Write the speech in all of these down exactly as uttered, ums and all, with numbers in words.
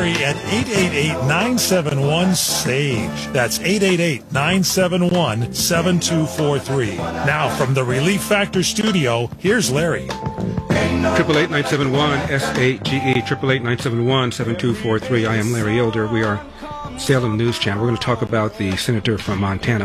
at eight eight eight, nine seven one, SAGE. That's eight eight eight, nine seven one, seven two four three. Now, from the Relief Factor studio, here's Larry. Triple eight nine seven one S A G E. Triple eight nine seven one seven two four three. I am Larry Elder. We are Salem News Channel. We're going to talk about the senator from Montana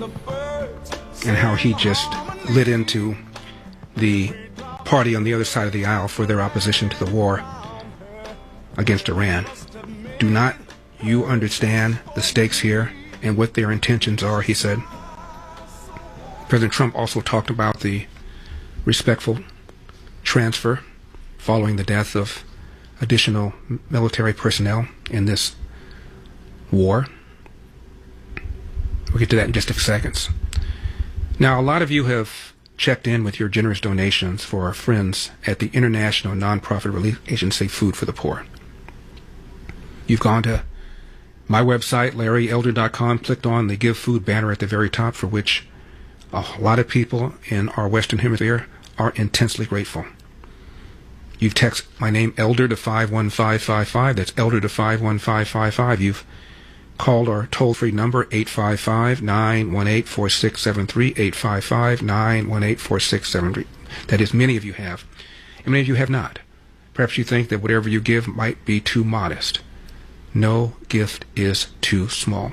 and how he just lit into the party on the other side of the aisle for their opposition to the war against Iran. Do not you understand the stakes here and what their intentions are, he said. President Trump also talked about the respectful transfer following the death of additional military personnel in this war. We'll get to that in just a few seconds. Now, a lot of you have checked in with your generous donations for our friends at the international nonprofit relief agency Food for the Poor. You've gone to my website, larry elder dot com, clicked on the Give Food banner at the very top, for which a lot of people in our Western Hemisphere are intensely grateful. You've texted my name, Elder, to five one five five five. That's Elder to five one five five five. You've called our toll-free number, eight five five, nine one eight, four six seven three, eight five five, nine one eight, four six seven three. That is, many of you have, and many of you have not. Perhaps you think that whatever you give might be too modest. No gift is too small.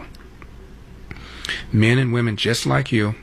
Men and women just like you,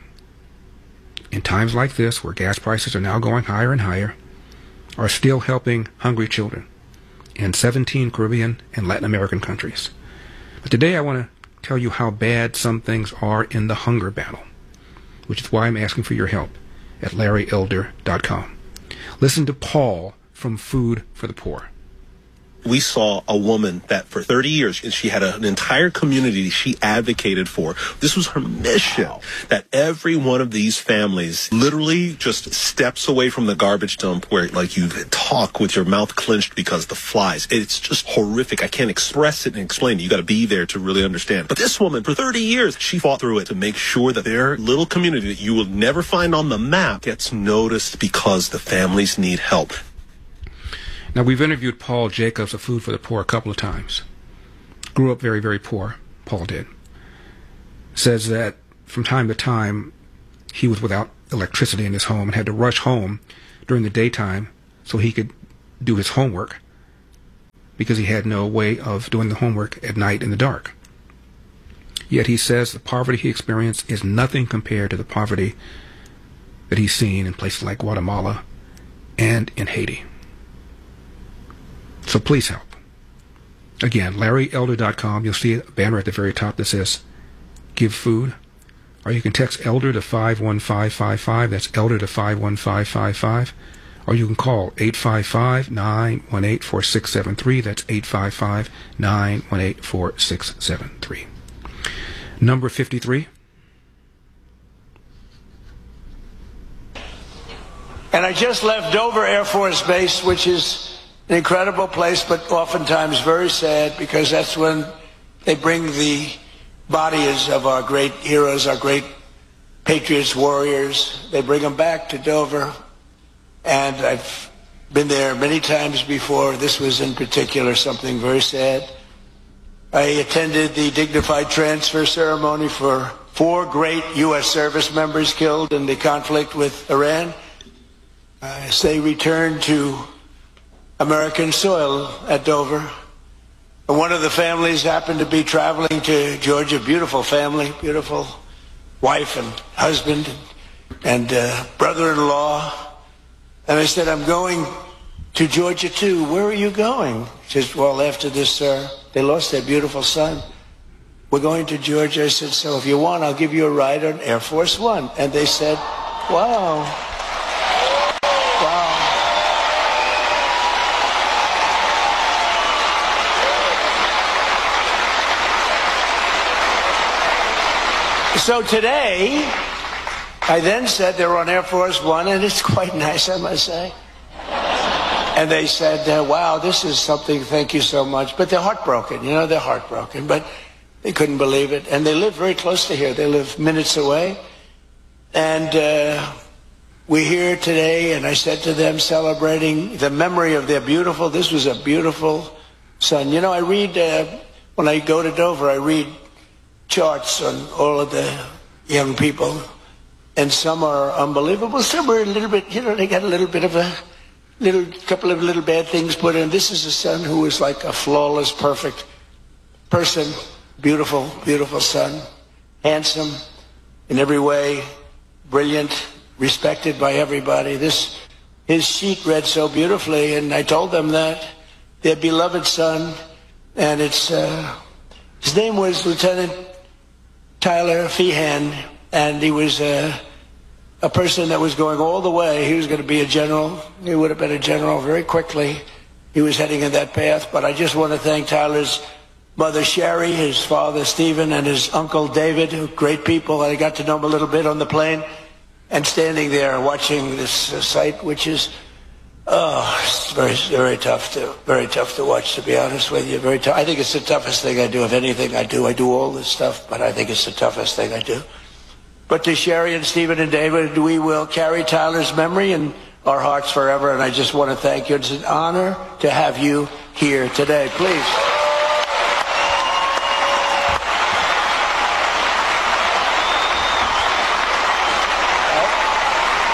in times like this, where gas prices are now going higher and higher, are still helping hungry children in seventeen Caribbean and Latin American countries. But today I want to tell you how bad some things are in the hunger battle, which is why I'm asking for your help at larry elder dot com. Listen to Paul from Food for the Poor. We saw a woman that for thirty years, she had a, an entire community she advocated for. This was her mission, that every one of these families literally just steps away from the garbage dump where, like, you talk with your mouth clenched because the flies. It's just horrific. I can't express it and explain it. You got to be there to really understand. But this woman, for thirty years, she fought through it to make sure that their little community that you will never find on the map gets noticed because the families need help. Now, we've interviewed Paul Jacobs of Food for the Poor a couple of times. Grew up very, very poor, Paul did. Says that from time to time, he was without electricity in his home and had to rush home during the daytime so he could do his homework because he had no way of doing the homework at night in the dark. Yet he says the poverty he experienced is nothing compared to the poverty that he's seen in places like Guatemala and in Haiti. So please help. Again, larry elder dot com. You'll see a banner at the very top that says Give Food. Or you can text Elder to five one five five five. That's Elder to five one five five five. Or you can call eight five five, nine one eight, four six seven three. That's eight five five, nine one eight, four six seven three. Number fifty-three. And I just left Dover Air Force Base, which is an incredible place, but oftentimes very sad, because that's when they bring the bodies of our great heroes, our great patriots, warriors. They bring them back to Dover, and I've been there many times before. This was in particular something very sad. I attended the dignified transfer ceremony for four great U S service members killed in the conflict with Iran. Uh, as they returned to American soil at Dover. And one of the families happened to be traveling to Georgia. Beautiful family, beautiful wife and husband and uh, brother-in-law. And I said, I'm going to Georgia too. Where are you going? She says, well, after this, sir, they lost their beautiful son. We're going to Georgia. I said, so if you want, I'll give you a ride on Air Force One. And they said, wow. Wow. So today, I then said they were on Air Force One, and it's quite nice, I must say. And they said, uh, wow, this is something, thank you so much. But they're heartbroken, you know, they're heartbroken. But they couldn't believe it. And they live very close to here. They live minutes away. And uh, we're here today, and I said to them, celebrating the memory of their beautiful, this was a beautiful son. You know, I read, uh, when I go to Dover, I read charts on all of the young people, and some are unbelievable. Some are a little bit, you know, they got a little bit of a little couple of little bad things put in. This is a son who is like a flawless, perfect person, beautiful, beautiful son, handsome in every way, brilliant, respected by everybody. This, his sheet read so beautifully, and I told them that their beloved son, and it's uh, his name was Lieutenant Tyler Feehan, and he was uh, a person that was going all the way. He was going to be a general. He would have been a general very quickly. He was heading in that path. But I just want to thank Tyler's mother, Sherry, his father, Stephen, and his uncle, David, who great people. I got to know them a little bit on the plane, and standing there watching this uh, sight, which is, oh, it's very, very tough to, very tough to watch, to be honest with you. Very tough. I think it's the toughest thing I do. If anything I do, I do all this stuff, but I think it's the toughest thing I do. But to Sherry and Stephen and David, we will carry Tyler's memory in our hearts forever, and I just want to thank you. It's an honor to have you here today. Please.